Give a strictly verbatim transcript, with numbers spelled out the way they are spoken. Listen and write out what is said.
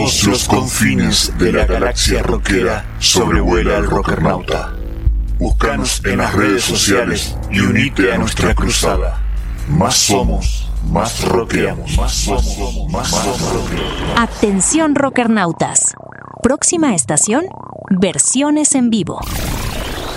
todos los confines de la galaxia rockera sobrevuela el Rockernauta. Búscanos en las redes sociales y unite a nuestra cruzada. Más somos, más rockeamos, más somos, más rockeamos. Atención Rockernautas. Próxima estación, versiones en vivo.